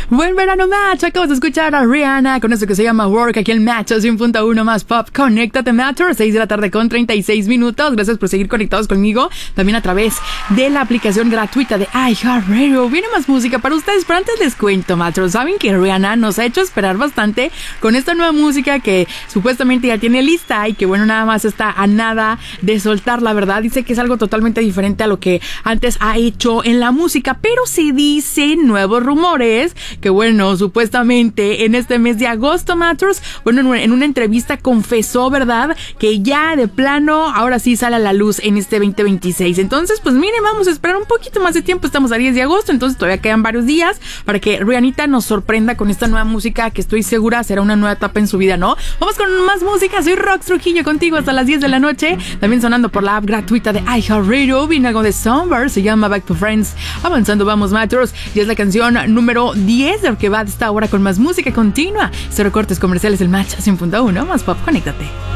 Buen verano, Match. Acabas de escuchar a Rihanna con eso que se llama Work, aquí en Match 100.1 más Pop. Conéctate, Matcher, 6 de la tarde con 36 minutos. Gracias por seguir conectados conmigo, también a través de la aplicación gratuita de iHeartRadio. Viene más música para ustedes, pero antes les cuento, Matcher. Saben que Rihanna nos ha hecho esperar bastante con esta nueva música que supuestamente ya tiene lista y que, bueno, nada más está a nada de soltar, la verdad. Dice que es algo totalmente diferente a lo que antes ha hecho en la música, pero se dicen nuevos rumores que, bueno, supuestamente en este mes de agosto, Matters, bueno, en una entrevista confesó, ¿verdad?, que ya de plano ahora sí sale a la luz en este 2026. Entonces, pues miren, vamos a esperar un poquito más de tiempo. Estamos a 10 de agosto, entonces todavía quedan varios días para que Rihanna nos sorprenda con esta nueva música que estoy segura será una nueva etapa en su vida, ¿no? Vamos con más música. Soy Rox Trujillo contigo hasta las 10 de la noche. También sonando por la app gratuita de iHeartRadio. Viene algo de Somber, se llama Back to Friends. Avanzando vamos, Matters, y es la canción número 10 de lo que va de esta hora con más música continua. Cero cortes comerciales, el Match 100.1 más Pop. Conéctate.